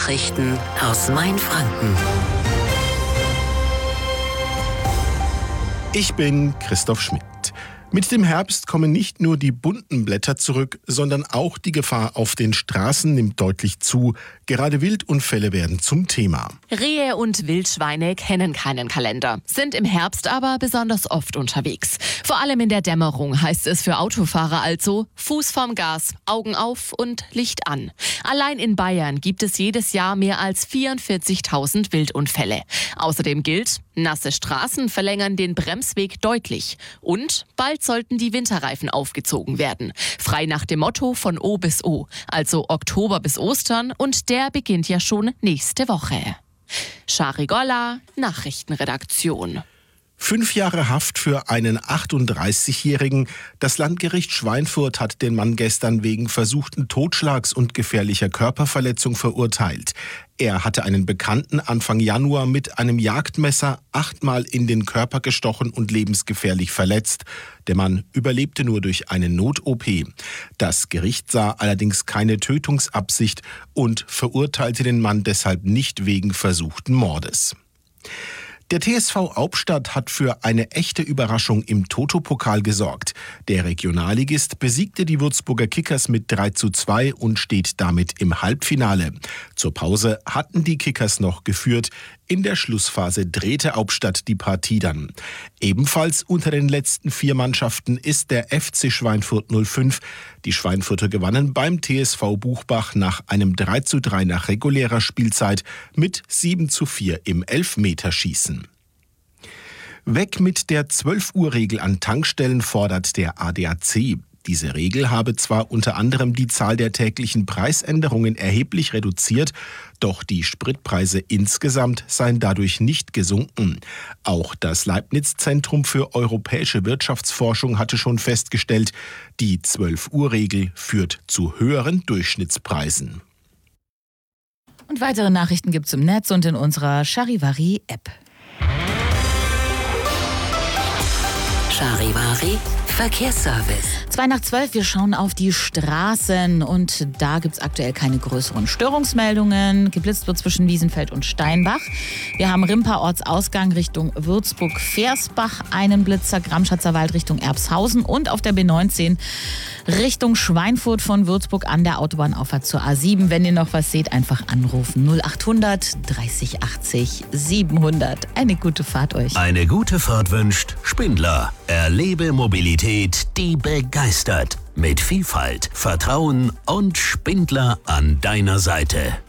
Nachrichten aus Mainfranken. Ich bin Christoph Schmidt. Mit dem Herbst kommen nicht nur die bunten Blätter zurück, sondern auch die Gefahr auf den Straßen nimmt deutlich zu. Gerade Wildunfälle werden zum Thema. Rehe und Wildschweine kennen keinen Kalender, sind im Herbst aber besonders oft unterwegs. Vor allem in der Dämmerung heißt es für Autofahrer also Fuß vorm Gas, Augen auf und Licht an. Allein in Bayern gibt es jedes Jahr mehr als 44.000 Wildunfälle. Außerdem gilt, nasse Straßen verlängern den Bremsweg deutlich und bald sollten die Winterreifen aufgezogen werden. Frei nach dem Motto von O bis O, also Oktober bis Ostern, und der beginnt ja schon nächste Woche. Shari Golla, Nachrichtenredaktion. 5 Jahre Haft für einen 38-Jährigen. Das Landgericht Schweinfurt hat den Mann gestern wegen versuchten Totschlags und gefährlicher Körperverletzung verurteilt. Er hatte einen Bekannten Anfang Januar mit einem Jagdmesser 8-mal in den Körper gestochen und lebensgefährlich verletzt. Der Mann überlebte nur durch eine Not-OP. Das Gericht sah allerdings keine Tötungsabsicht und verurteilte den Mann deshalb nicht wegen versuchten Mordes. Der TSV Aubstadt hat für eine echte Überraschung im Toto-Pokal gesorgt. Der Regionalligist besiegte die Würzburger Kickers mit 3:2 und steht damit im Halbfinale. Zur Pause hatten die Kickers noch geführt. In der Schlussphase drehte Aubstadt die Partie dann. Ebenfalls unter den letzten 4 Mannschaften ist der FC Schweinfurt 05. Die Schweinfurter gewannen beim TSV Buchbach nach einem 3:3 nach regulärer Spielzeit mit 7:4 im Elfmeterschießen. Weg mit der 12-Uhr-Regel an Tankstellen fordert der ADAC. Diese Regel habe zwar unter anderem die Zahl der täglichen Preisänderungen erheblich reduziert, doch die Spritpreise insgesamt seien dadurch nicht gesunken. Auch das Leibniz-Zentrum für europäische Wirtschaftsforschung hatte schon festgestellt, die 12-Uhr-Regel führt zu höheren Durchschnittspreisen. Und weitere Nachrichten gibt's im Netz und in unserer Charivari-App. Charivari Verkehrsservice. 11:02, wir schauen auf die Straßen und da gibt es aktuell keine größeren Störungsmeldungen. Geblitzt wird zwischen Wiesenfeld und Steinbach. Wir haben Rimper Ortsausgang Richtung Würzburg-Versbach, einen Blitzer, Gramschatzer Wald Richtung Erbshausen und auf der B19 Richtung Schweinfurt von Würzburg an der Autobahnauffahrt zur A7. Wenn ihr noch was seht, einfach anrufen. 0800 30 80 700. Eine gute Fahrt euch. Eine gute Fahrt wünscht Spindler. Erlebe Mobilität, die begeistert. Mit Vielfalt, Vertrauen und Spindler an deiner Seite.